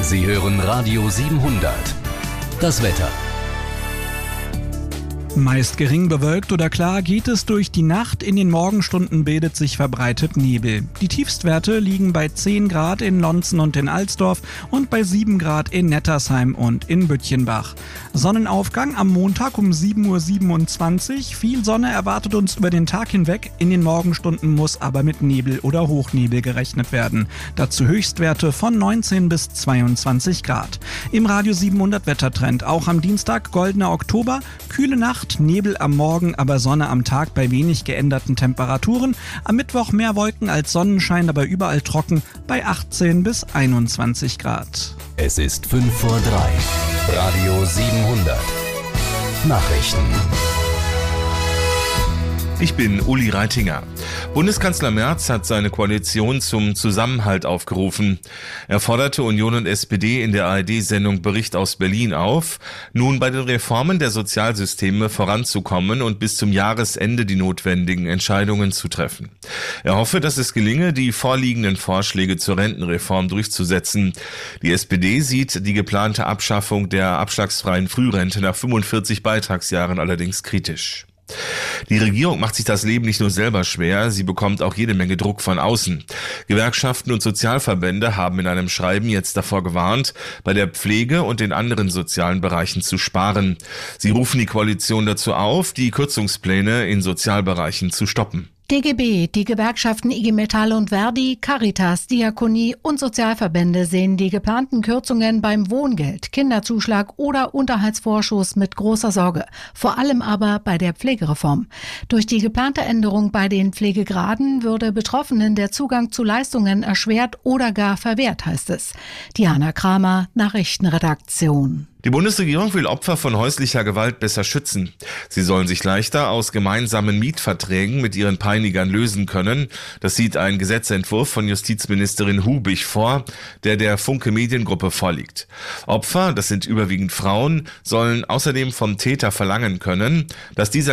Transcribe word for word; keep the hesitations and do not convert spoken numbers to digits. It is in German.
Sie hören Radio siebenhundert. Das Wetter. Meist gering bewölkt oder klar geht es durch die Nacht. In den Morgenstunden bildet sich verbreitet Nebel. Die Tiefstwerte liegen bei zehn Grad in Lonzen und in Alsdorf und bei sieben Grad in Nettersheim und in Bütchenbach. Sonnenaufgang am Montag um sieben Uhr siebenundzwanzig. Viel Sonne erwartet uns über den Tag hinweg. In den Morgenstunden muss aber mit Nebel oder Hochnebel gerechnet werden. Dazu Höchstwerte von neunzehn bis zweiundzwanzig Grad. Im Radio siebenhundert Wettertrend auch am Dienstag goldener Oktober, kühle Nacht, Nebel am Morgen, aber Sonne am Tag bei wenig geänderten Temperaturen. Am Mittwoch mehr Wolken als Sonnenschein, aber überall trocken bei achtzehn bis einundzwanzig Grad. Es ist fünf vor drei. Radio siebenhundert. Nachrichten. Ich bin Uli Reitinger. Bundeskanzler Merz hat seine Koalition zum Zusammenhalt aufgerufen. Er forderte Union und S P D in der A R D-Sendung Bericht aus Berlin auf, nun bei den Reformen der Sozialsysteme voranzukommen und bis zum Jahresende die notwendigen Entscheidungen zu treffen. Er hoffe, dass es gelinge, die vorliegenden Vorschläge zur Rentenreform durchzusetzen. Die S P D sieht die geplante Abschaffung der abschlagsfreien Frührente nach fünfundvierzig Beitragsjahren allerdings kritisch. Die Regierung macht sich das Leben nicht nur selber schwer, sie bekommt auch jede Menge Druck von außen. Gewerkschaften und Sozialverbände haben in einem Schreiben jetzt davor gewarnt, bei der Pflege und den anderen sozialen Bereichen zu sparen. Sie rufen die Koalition dazu auf, die Kürzungspläne in Sozialbereichen zu stoppen. D G B, die Gewerkschaften I G Metall und Verdi, Caritas, Diakonie und Sozialverbände sehen die geplanten Kürzungen beim Wohngeld, Kinderzuschlag oder Unterhaltsvorschuss mit großer Sorge. Vor allem aber bei der Pflegereform. Durch die geplante Änderung bei den Pflegegraden würde Betroffenen der Zugang zu Leistungen erschwert oder gar verwehrt, heißt es. Diana Kramer, Nachrichtenredaktion. Die Bundesregierung will Opfer von häuslicher Gewalt besser schützen. Sie sollen sich leichter aus gemeinsamen Mietverträgen mit ihren Peinigern lösen können. Das sieht ein Gesetzentwurf von Justizministerin Hubich vor, der der Funke Mediengruppe vorliegt. Opfer, das sind überwiegend Frauen, sollen außerdem vom Täter verlangen können, dass dieser